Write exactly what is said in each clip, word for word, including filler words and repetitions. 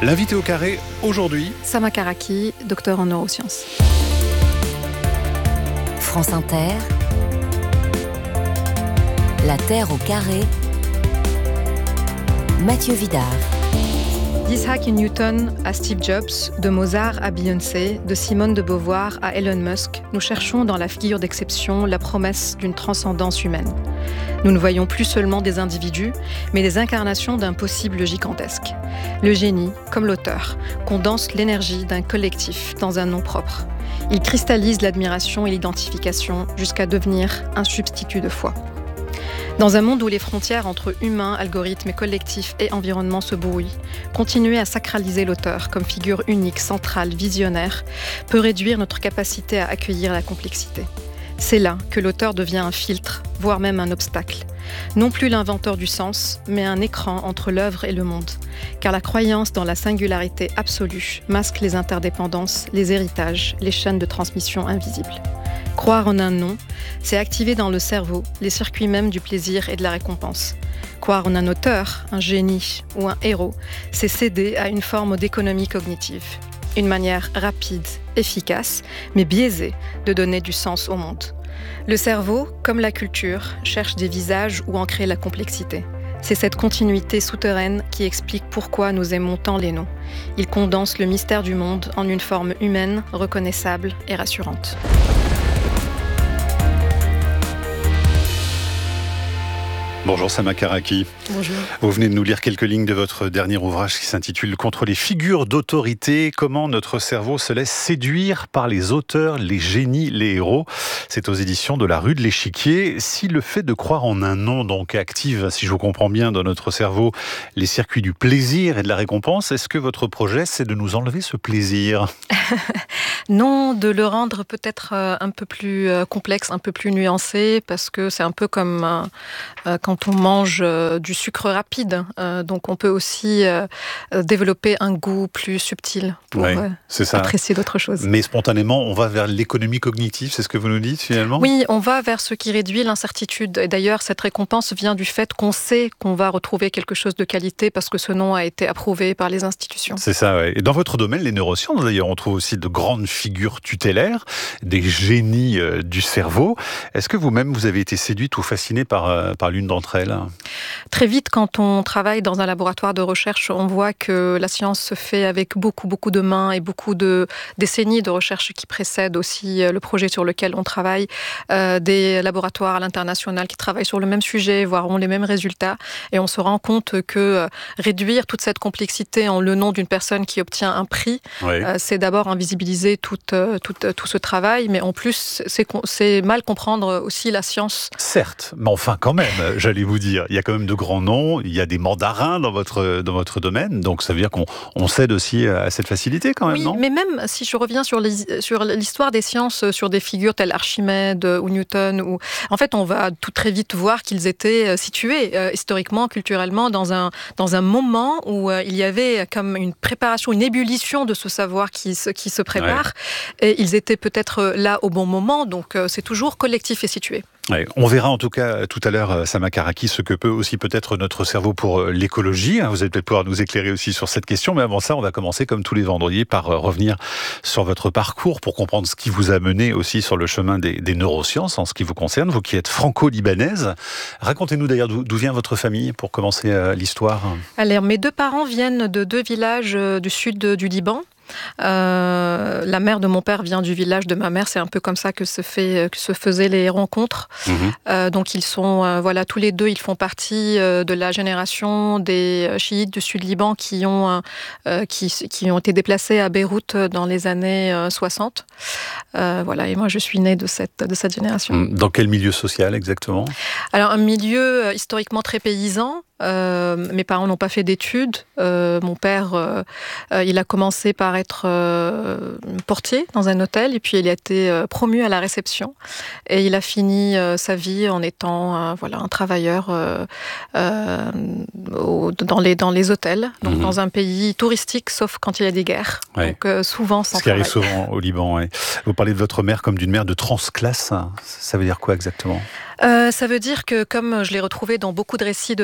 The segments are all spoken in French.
L'invité au carré aujourd'hui, Sama Karaki, docteur en neurosciences. France Inter, La Terre au carré, Mathieu Vidard. D'Isaac Newton à Steve Jobs, de Mozart à Beyoncé, de Simone de Beauvoir à Elon Musk, nous cherchons dans la figure d'exception la promesse d'une transcendance humaine. Nous ne voyons plus seulement des individus, mais des incarnations d'un possible gigantesque. Le génie, comme l'auteur, condense l'énergie d'un collectif dans un nom propre. Il cristallise l'admiration et l'identification jusqu'à devenir un substitut de foi. Dans un monde où les frontières entre humains, algorithmes et collectifs et environnement se brouillent, continuer à sacraliser l'auteur comme figure unique, centrale, visionnaire, peut réduire notre capacité à accueillir la complexité. C'est là que l'auteur devient un filtre, voire même un obstacle. Non plus l'inventeur du sens, mais un écran entre l'œuvre et le monde. Car la croyance dans la singularité absolue masque les interdépendances, les héritages, les chaînes de transmission invisibles. Croire en un nom, c'est activer dans le cerveau les circuits mêmes du plaisir et de la récompense. Croire en un auteur, un génie ou un héros, c'est céder à une forme d'économie cognitive. Une manière rapide, efficace, mais biaisée de donner du sens au monde. Le cerveau, comme la culture, cherche des visages où ancrer la complexité. C'est cette continuité souterraine qui explique pourquoi nous aimons tant les noms. Il condense le mystère du monde en une forme humaine, reconnaissable et rassurante. Bonjour Sama Karaki. Bonjour. Vous venez de nous lire quelques lignes de votre dernier ouvrage qui s'intitule « Contre les figures d'autorité, comment notre cerveau se laisse séduire par les auteurs, les génies, les héros ». C'est aux éditions de la Rue de l'Échiquier. Si le fait de croire en un nom donc active, si je vous comprends bien, dans notre cerveau, les circuits du plaisir et de la récompense, est-ce que votre projet, c'est de nous enlever ce plaisir ? Non, de le rendre peut-être un peu plus complexe, un peu plus nuancé, parce que c'est un peu comme quand quand on mange du sucre rapide. Donc on peut aussi développer un goût plus subtil pour ouais, apprécier d'autres choses. Mais spontanément, on va vers l'économie cognitive, c'est ce que vous nous dites finalement ? Oui, on va vers ce qui réduit l'incertitude. Et d'ailleurs, cette récompense vient du fait qu'on sait qu'on va retrouver quelque chose de qualité parce que ce nom a été approuvé par les institutions. C'est ça, ouais. Et dans votre domaine, les neurosciences, d'ailleurs, on trouve aussi de grandes figures tutélaires, des génies euh, du cerveau. Est-ce que vous-même, vous avez été séduite ou fascinée par, euh, par l'une d'entre elles ? Très vite, quand on travaille dans un laboratoire de recherche, on voit que la science se fait avec beaucoup, beaucoup de mains et beaucoup de décennies de recherche qui précèdent aussi le projet sur lequel on travaille. Euh, des laboratoires à l'international qui travaillent sur le même sujet, voire ont les mêmes résultats. Et on se rend compte que euh, réduire toute cette complexité en le nom d'une personne qui obtient un prix, oui. euh, c'est d'abord invisibiliser tout, euh, tout, euh, tout ce travail, mais en plus, c'est, c'est mal comprendre aussi la science. Certes, mais enfin quand même, j'allais vous dire, il y a quand même de grands noms, il y a des mandarins dans votre, dans votre domaine, donc ça veut dire qu'on on cède aussi à cette facilité quand même, oui, non ? Mais même si je reviens sur, les, sur l'histoire des sciences, sur des figures telles Archimède ou Newton, ou... en fait on va tout très vite voir qu'ils étaient situés euh, historiquement, culturellement, dans un, dans un moment où euh, il y avait comme une préparation, une ébullition de ce savoir qui se, qui se prépare, ouais. Et ils étaient peut-être là au bon moment, donc euh, c'est toujours collectif et situé. Ouais, on verra en tout cas tout à l'heure, Sama Karaki, ce que peut aussi peut-être notre cerveau pour l'écologie. Vous allez peut-être pouvoir nous éclairer aussi sur cette question, mais avant ça, on va commencer comme tous les vendredis par revenir sur votre parcours pour comprendre ce qui vous a mené aussi sur le chemin des, des neurosciences en ce qui vous concerne, vous qui êtes franco-libanaise. Racontez-nous d'ailleurs d'où, d'où vient votre famille pour commencer l'histoire. Alors, mes deux parents viennent de deux villages du sud du Liban. Euh, la mère de mon père vient du village de ma mère, c'est un peu comme ça que se, fait, que se faisaient les rencontres. Mmh. Euh, donc ils sont, euh, voilà, tous les deux, ils font partie euh, de la génération des chiites du sud-Liban qui ont, euh, qui, qui ont été déplacés à Beyrouth dans les années euh, soixante. Euh, voilà, et moi je suis née de cette, de cette génération. Dans quel milieu social exactement ? Alors un milieu euh, historiquement très paysan. Euh, mes parents n'ont pas fait d'études. Euh, mon père, euh, euh, il a commencé par être euh, portier dans un hôtel et puis il a été euh, promu à la réception. Et il a fini euh, sa vie en étant euh, voilà, un travailleur euh, euh, au, dans, les, dans les hôtels, donc mmh. dans un pays touristique, sauf quand il y a des guerres. Ouais. Donc euh, souvent sans Ce qui travail. arrive souvent au Liban. Ouais. Vous parlez de votre mère comme d'une mère de transclasse. Ça veut dire quoi exactement ? Euh, ça veut dire que, comme je l'ai retrouvé dans beaucoup de récits de transclasse,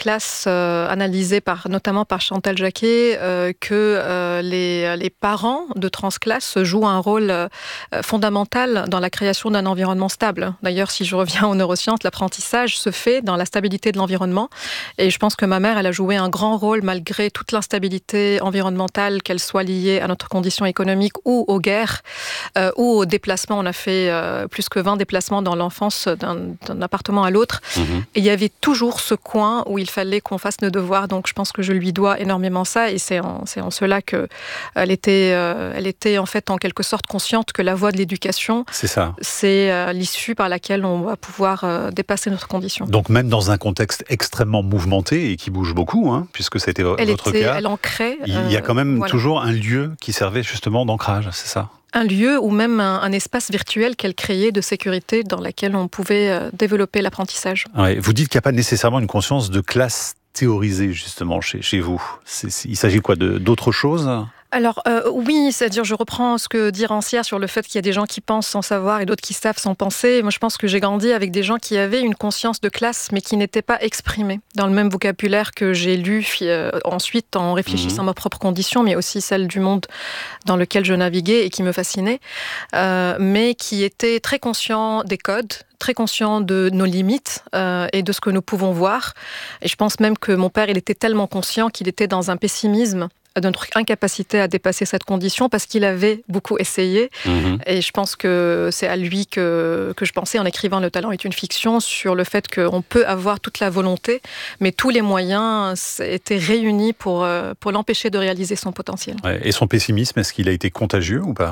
classes euh, analysées par, notamment par Chantal Jacquet euh, que euh, les, les parents de transclasse jouent un rôle euh, fondamental dans la création d'un environnement stable. D'ailleurs, si je reviens aux neurosciences, l'apprentissage se fait dans la stabilité de l'environnement. Et je pense que ma mère, elle a joué un grand rôle malgré toute l'instabilité environnementale, qu'elle soit liée à notre condition économique ou aux guerres euh, ou aux déplacements. On a fait euh, plus que vingt déplacements dans l'enfance d'un, d'un appartement à l'autre. Mmh. Et il y avait toujours ce coin où il fallait qu'on fasse nos devoirs. Donc je pense que je lui dois énormément ça. Et c'est en, c'est en cela qu'elle était, euh, elle était en fait en quelque sorte consciente que la voie de l'éducation, c'est ça. C'est euh, l'issue par laquelle on va pouvoir euh, dépasser notre condition. Donc même dans un contexte extrêmement mouvementé et qui bouge beaucoup, hein, puisque c'était elle votre était, cas, elle ancrait, il y a quand même euh, voilà. toujours un lieu qui servait justement d'ancrage, c'est ça ? Un lieu ou même un, un espace virtuel qu'elle créait de sécurité dans lequel on pouvait euh, développer l'apprentissage. Ouais, vous dites qu'il n'y a pas nécessairement une conscience de classe théorisée justement chez, chez vous. C'est, c'est, il s'agit quoi de, d'autre chose ? Alors euh, oui, c'est-à-dire je reprends ce que dit Rancière sur le fait qu'il y a des gens qui pensent sans savoir et d'autres qui savent sans penser. Moi je pense que j'ai grandi avec des gens qui avaient une conscience de classe mais qui n'étaient pas exprimés dans le même vocabulaire que j'ai lu euh, ensuite en réfléchissant mmh. à ma propre condition, mais aussi celle du monde dans lequel je naviguais et qui me fascinait, euh, mais qui étaient très conscients des codes, très conscient de nos limites euh, et de ce que nous pouvons voir. Et je pense même que mon père, il était tellement conscient qu'il était dans un pessimisme de notre incapacité à dépasser cette condition parce qu'il avait beaucoup essayé. Mmh. Et je pense que c'est à lui que, que je pensais en écrivant Le talent est une fiction sur le fait qu'on peut avoir toute la volonté, mais tous les moyens étaient réunis pour, pour l'empêcher de réaliser son potentiel. Ouais. Et son pessimisme, est-ce qu'il a été contagieux ou pas ?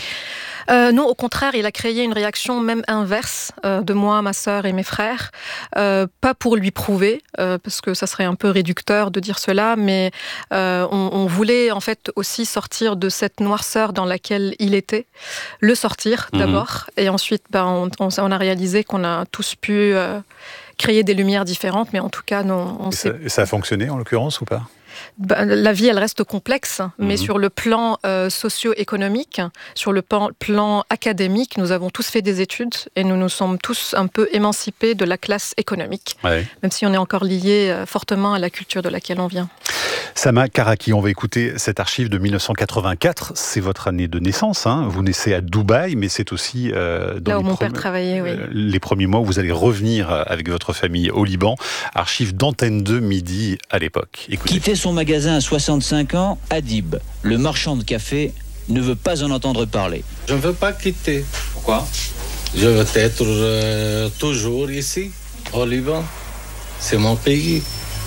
Euh, non, au contraire, il a créé une réaction même inverse euh, de moi, ma sœur et mes frères. Euh, pas pour lui prouver, euh, parce que ça serait un peu réducteur de dire cela, mais euh, on, on voulait en fait aussi sortir de cette noirceur dans laquelle il était, le sortir mmh. d'abord, et ensuite ben, on, on, on a réalisé qu'on a tous pu euh, créer des lumières différentes, mais en tout cas, non, on et s'est... ça, et ça a fonctionné en l'occurrence ou pas ? Ben, la vie, elle reste complexe, mais mmh. sur le plan euh, socio-économique, sur le plan, plan académique, nous avons tous fait des études et nous nous sommes tous un peu émancipés de la classe économique, ouais. même si on est encore lié euh, fortement à la culture de laquelle on vient. Sama Karaki, on va écouter cette archive de dix-neuf cent quatre-vingt-quatre. C'est votre année de naissance. Hein. Vous naissez à Dubaï, mais c'est aussi euh, dans là où les mon prom- père travaillait. Oui. Euh, les premiers mois où vous allez revenir avec votre famille au Liban. Archive d'Antenne deux Midi à l'époque. Écoutez. Quitter son magasin à soixante-cinq ans, Adib, le marchand de café, ne veut pas en entendre parler. Je ne veux pas quitter. Pourquoi ? Je veux être euh, toujours ici, au Liban. C'est mon pays.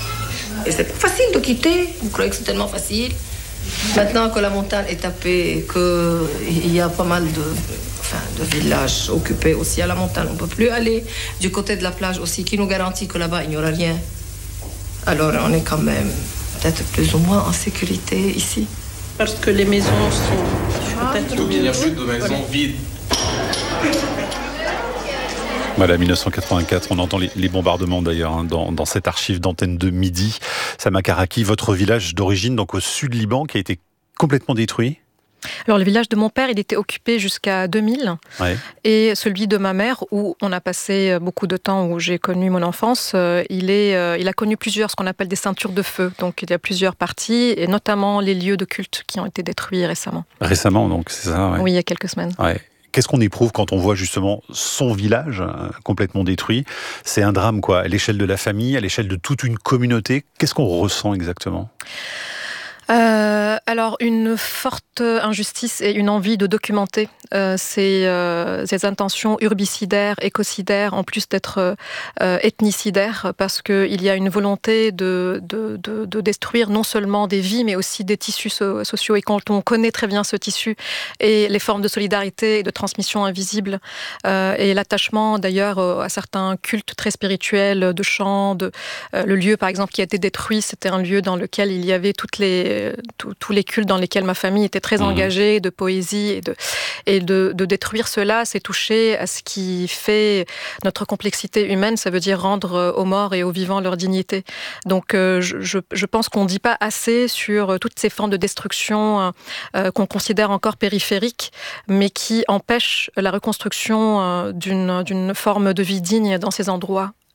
Et c'est pas facile de quitter. Vous croyez que c'est tellement facile ? Maintenant que la montagne est tapée, qu'il y a pas mal de, enfin, de villages occupés aussi à la montagne, on ne peut plus aller du côté de la plage aussi, qui nous garantit que là-bas, il n'y aura rien. Alors on est quand même peut-être plus ou moins en sécurité ici. Parce que les maisons sont ah, peut-être... Il n'y a plus de maisons vides. Voilà, dix-neuf cent quatre-vingt-quatre, on entend les, les bombardements d'ailleurs hein, dans, dans cette archive d'Antenne deux Midi. Sama Karaki, votre village d'origine, donc au sud Liban, qui a été complètement détruit ? Alors le village de mon père, il était occupé jusqu'à deux mille, ouais. Et celui de ma mère, où on a passé beaucoup de temps, où j'ai connu mon enfance, euh, il, est, euh, il a connu plusieurs, ce qu'on appelle des ceintures de feu. Donc il y a plusieurs parties, et notamment les lieux de culte qui ont été détruits récemment. Récemment, donc, c'est ça ouais. Oui, il y a quelques semaines. Ouais. Qu'est-ce qu'on éprouve quand on voit justement son village euh, complètement détruit ? C'est un drame, quoi, à l'échelle de la famille, à l'échelle de toute une communauté. Qu'est-ce qu'on ressent exactement ? Euh, alors, une forte injustice et une envie de documenter euh, ces, euh, ces intentions urbicidaires, écocidaires, en plus d'être euh, ethnicidaires, parce qu'il y a une volonté de, de, de, de détruire non seulement des vies, mais aussi des tissus so- sociaux. Et quand on connaît très bien ce tissu et les formes de solidarité et de transmission invisible, euh, et l'attachement d'ailleurs à certains cultes très spirituels, de chants, de, euh, le lieu par exemple qui a été détruit, c'était un lieu dans lequel il y avait toutes les tous les cultes dans lesquels ma famille était très engagée, de poésie, et de, et de, de détruire cela, c'est toucher à ce qui fait notre complexité humaine, ça veut dire rendre aux morts et aux vivants leur dignité. Donc euh, je, je, je pense qu'on ne dit pas assez sur toutes ces formes de destruction euh, qu'on considère encore périphériques, mais qui empêchent la reconstruction euh, d'une, d'une forme de vie digne dans ces endroits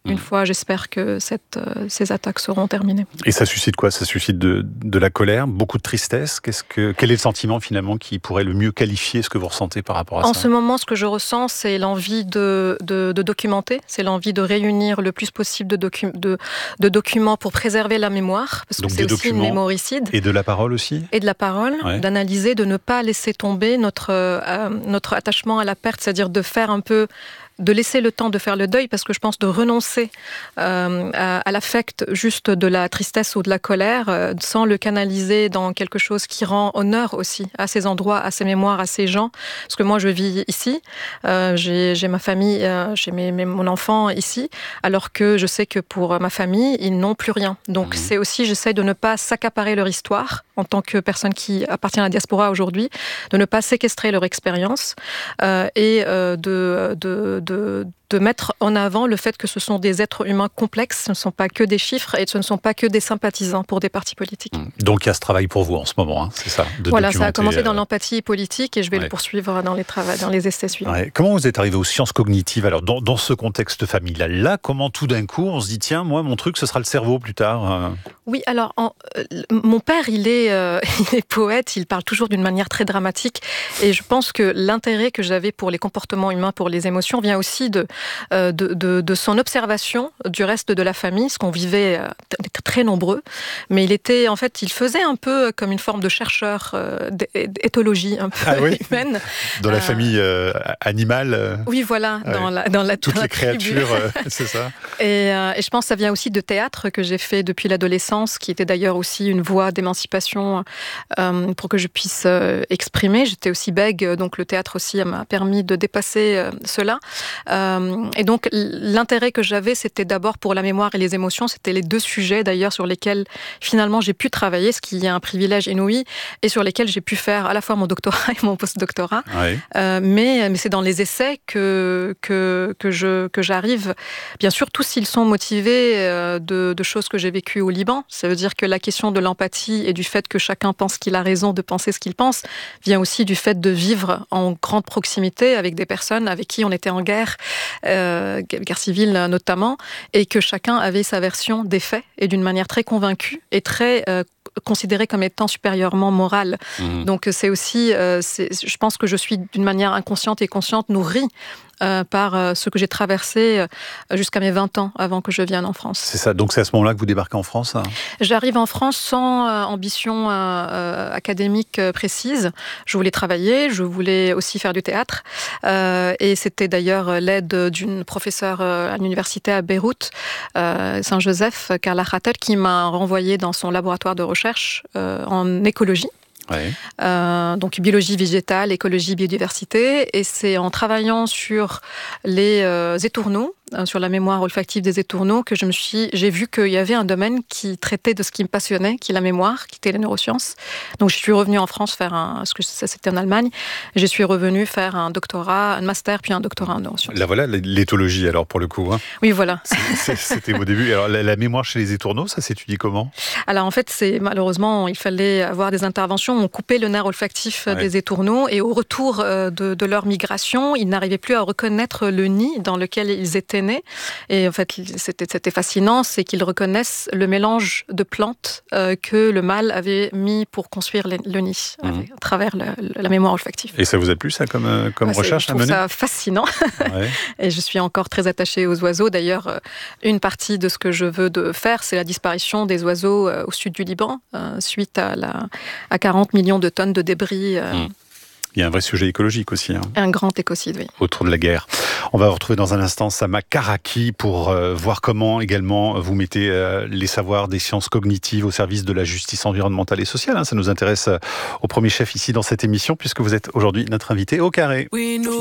Mmh. Une fois, j'espère que cette, euh, ces attaques seront terminées. Et ça suscite quoi? Ça suscite de, de la colère, beaucoup de tristesse. Qu'est-ce que, quel est le sentiment finalement qui pourrait le mieux qualifier ce que vous ressentez par rapport à en ça? En ce moment, ce que je ressens, c'est l'envie de, de, de documenter, c'est l'envie de réunir le plus possible de, docu- de, de documents pour préserver la mémoire, parce Donc que c'est aussi une mémoricide. Et de la parole aussi? Et de la parole, ouais. D'analyser, de ne pas laisser tomber notre, euh, notre attachement à la perte, c'est-à-dire de faire un peu... de laisser le temps de faire le deuil, parce que je pense de renoncer euh, à, à l'affect juste de la tristesse ou de la colère, euh, sans le canaliser dans quelque chose qui rend honneur aussi à ces endroits, à ces mémoires, à ces gens. Parce que moi, je vis ici, euh, j'ai, j'ai ma famille, euh, j'ai mes, mes, mon enfant ici, alors que je sais que pour ma famille, ils n'ont plus rien. Donc mmh. c'est aussi, j'essaie de ne pas s'accaparer leur histoire, en tant que personne qui appartient à la diaspora aujourd'hui, de ne pas séquestrer leur expérience euh, et euh, de... de De, de mettre en avant le fait que ce sont des êtres humains complexes, ce ne sont pas que des chiffres et ce ne sont pas que des sympathisants pour des partis politiques. Donc il y a ce travail pour vous en ce moment, hein, c'est ça de Voilà, ça a commencé euh... dans l'empathie politique et je vais ouais. le poursuivre dans les, trava- dans les essais suivants. Ouais. Comment vous êtes arrivé aux sciences cognitives alors dans, dans ce contexte familial là? Comment tout d'un coup on se dit tiens, moi mon truc ce sera le cerveau plus tard euh... Oui, alors en, euh, mon père il est, euh, il est poète, il parle toujours d'une manière très dramatique et je pense que l'intérêt que j'avais pour les comportements humains, pour les émotions vient aussi de, euh, de, de, de son observation du reste de la famille, ce qu'on vivait euh, t- très nombreux, mais il était en fait, il faisait un peu comme une forme de chercheur euh, d'éthologie un peu ah oui humaine. Dans la euh, famille euh, animale euh... Oui, voilà, ouais. dans la, dans la toutes dans les la créatures, euh, c'est ça. Et, euh, et je pense que ça vient aussi de théâtre que j'ai fait depuis l'adolescence, qui était d'ailleurs aussi une voie d'émancipation euh, pour que je puisse euh, exprimer. J'étais aussi bègue, donc le théâtre aussi m'a permis de dépasser euh, cela. Euh, et donc l'intérêt que j'avais, c'était d'abord pour la mémoire et les émotions. C'était les deux sujets d'ailleurs sur lesquels finalement j'ai pu travailler, ce qui est un privilège inouï, et sur lesquels j'ai pu faire à la fois mon doctorat et mon post-doctorat. Oui. Euh, mais, mais c'est dans les essais que, que, que, je, que j'arrive, bien sûr, tous s'ils sont motivés euh, de, de choses que j'ai vécues au Liban. Ça veut dire que la question de l'empathie et du fait que chacun pense qu'il a raison de penser ce qu'il pense vient aussi du fait de vivre en grande proximité avec des personnes avec qui on était en guerre, euh, guerre civile notamment, et que chacun avait sa version des faits et d'une manière très convaincue et très euh, considérée comme étant supérieurement morale. Mmh. Donc c'est aussi, euh, c'est, je pense que je suis d'une manière inconsciente et consciente nourrie Euh, par euh, ce que j'ai traversé euh, jusqu'à mes vingt ans avant que je vienne en France. C'est ça, donc c'est à ce moment-là que vous débarquez en France hein? J'arrive en France sans euh, ambition euh, euh, académique euh, précise. Je voulais travailler, je voulais aussi faire du théâtre. Euh, et c'était d'ailleurs l'aide d'une professeure euh, à l'université à Beyrouth, euh, Saint-Joseph, Carla Khatel, qui m'a renvoyée dans son laboratoire de recherche euh, en écologie. Ouais. Euh, donc biologie végétale, écologie, biodiversité, et c'est en travaillant sur les euh, étourneaux, euh, sur la mémoire olfactive des étourneaux, que je me suis, j'ai vu qu'il y avait un domaine qui traitait de ce qui me passionnait, qui est la mémoire, qui était les neurosciences. Donc je suis revenue en France faire un, parce que ça c'était en Allemagne, je suis revenue faire un doctorat, un master, puis un doctorat en neurosciences. Là voilà l'éthologie alors pour le coup. Hein. Oui voilà. C'est, c'est, c'était au début. Alors la, la mémoire chez les étourneaux, ça s'étudie comment? Alors en fait c'est malheureusement il fallait avoir des interventions. On coupait le nerf olfactif ouais. des étourneaux et au retour de, de leur migration, ils n'arrivaient plus à reconnaître le nid dans lequel ils étaient nés. Et en fait, c'était, c'était fascinant, c'est qu'ils reconnaissent le mélange de plantes euh, que le mâle avait mis pour construire le, le nid mmh. avec, à travers le, la mémoire olfactive. Et ça vous a plu ça comme, euh, comme ouais, recherche à mener? Je trouve ça fascinant. Ouais. Et je suis encore très attachée aux oiseaux. D'ailleurs, une partie de ce que je veux de faire, c'est la disparition des oiseaux euh, au sud du Liban, euh, suite à, la, à quarante millions de tonnes de débris. Euh, mmh. Il y a un vrai sujet écologique aussi. Hein. Un grand écocide, oui. Autour de la guerre. On va vous retrouver dans un instant Sama Karaki pour euh, voir comment également vous mettez euh, les savoirs des sciences cognitives au service de la justice environnementale et sociale. Hein. Ça nous intéresse euh, au premier chef ici dans cette émission puisque vous êtes aujourd'hui notre invité au Carré. Oui, nous...